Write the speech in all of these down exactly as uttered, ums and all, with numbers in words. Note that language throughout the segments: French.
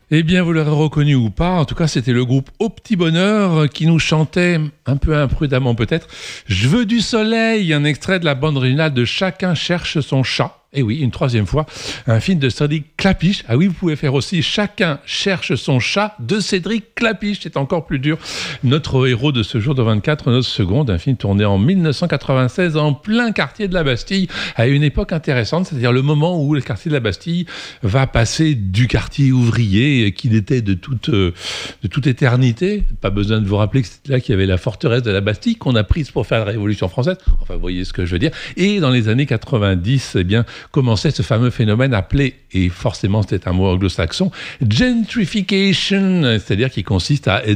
Eh bien, vous l'aurez reconnu ou pas, en tout cas, c'était le groupe Au Petit Bonheur qui nous chantait, un peu imprudemment peut-être, « Je veux du soleil », un extrait de la bande originale de « Chacun cherche son chat ». Et oui, une troisième fois, un film de Cédric Klapisch. Ah oui, vous pouvez faire aussi « Chacun cherche son chat » de Cédric Klapisch. C'est encore plus dur. Notre héros de ce jour de vingt-quatre notes secondes, un film tourné en dix-neuf cent quatre-vingt-seize en plein quartier de la Bastille, à une époque intéressante, c'est-à-dire le moment où le quartier de la Bastille va passer du quartier ouvrier qu'il était de toute, de toute éternité. Pas besoin de vous rappeler que c'était là qu'il y avait la forteresse de la Bastille qu'on a prise pour faire la Révolution française. Enfin, vous voyez ce que je veux dire. Et dans les années quatre-vingt-dix, eh bien, commençait ce fameux phénomène appelé, et forcément c'était un mot anglo-saxon, gentrification, c'est-à-dire qui consiste à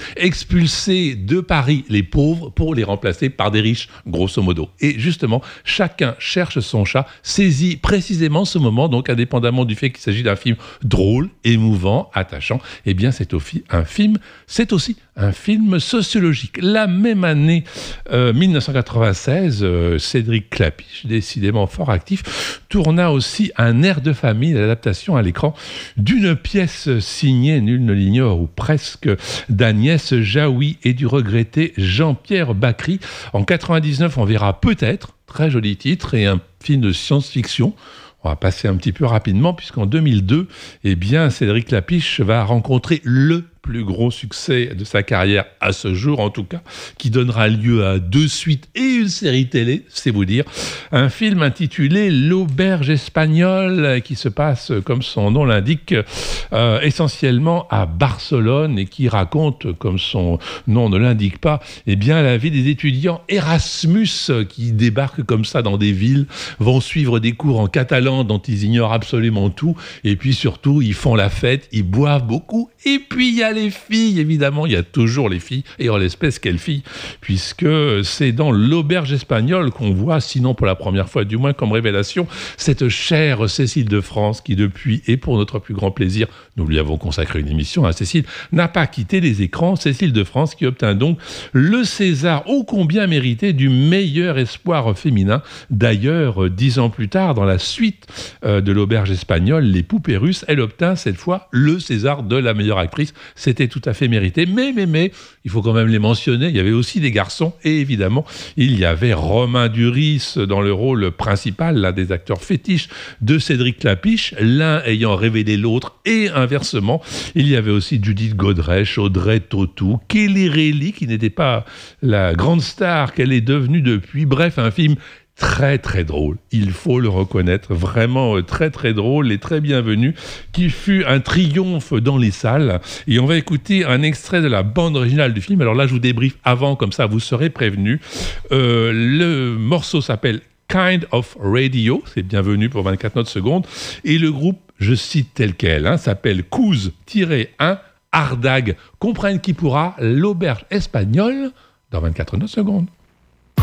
expulser de Paris les pauvres pour les remplacer par des riches, grosso modo. Et justement, Chacun cherche son chat saisit précisément ce moment, donc indépendamment du fait qu'il s'agit d'un film drôle, émouvant, attachant, eh bien c'est aussi un film, c'est aussi un film sociologique. La même année, euh, dix-neuf cent quatre-vingt-seize, euh, Cédric Klapisch, décidément fort actif, tourna aussi Un air de famille, l'adaptation à l'écran d'une pièce signée, nul ne l'ignore, ou presque, d'Agnès Jaoui et du regretté Jean-Pierre Bacry. En quatre-vingt-dix-neuf, on verra Peut-être, très joli titre, et un film de science-fiction. On va passer un petit peu rapidement, puisqu'en deux mille deux, eh bien, Cédric Klapisch va rencontrer le plus gros succès de sa carrière à ce jour, en tout cas, qui donnera lieu à deux suites et une série télé, c'est vous dire. Un film intitulé L'Auberge espagnole, qui se passe, comme son nom l'indique, euh, essentiellement à Barcelone et qui raconte, comme son nom ne l'indique pas, eh bien, la vie des étudiants Erasmus qui débarquent comme ça dans des villes, vont suivre des cours en catalan dont ils ignorent absolument tout, et puis surtout, ils font la fête, ils boivent beaucoup, et puis il y a les filles, évidemment, il y a toujours les filles, et en l'espèce, quelles filles, puisque c'est dans L'Auberge espagnole qu'on voit, sinon pour la première fois, du moins comme révélation, cette chère Cécile de France qui, depuis, et pour notre plus grand plaisir, nous lui avons consacré une émission à Cécile, n'a pas quitté les écrans. Cécile de France qui obtint donc le César ô combien mérité du meilleur espoir féminin. D'ailleurs, dix ans plus tard, dans la suite euh, de L'Auberge espagnole, Les Poupées russes, elle obtint cette fois le César de la meilleure actrice. C'était tout à fait mérité, mais, mais, mais, il faut quand même les mentionner, il y avait aussi des garçons, et évidemment, il y avait Romain Duris dans le rôle principal, l'un des acteurs fétiches de Cédric Klapisch, l'un ayant révélé l'autre, et inversement, il y avait aussi Judith Godrèche, Audrey Tautou, Kelly Reilly, qui n'était pas la grande star qu'elle est devenue depuis, bref, un film très très drôle, il faut le reconnaître, vraiment très très drôle et très bienvenu, qui fut un triomphe dans les salles. Et on va écouter un extrait de la bande originale du film. Alors là, je vous débriefe avant, comme ça vous serez prévenus. Euh, le morceau s'appelle Kind of Radio, c'est bienvenu pour vingt-quatre notes secondes, et le groupe, je cite tel quel, hein, s'appelle Kouz un Ardag. Comprenne qui pourra, L'Auberge espagnole dans vingt-quatre notes secondes.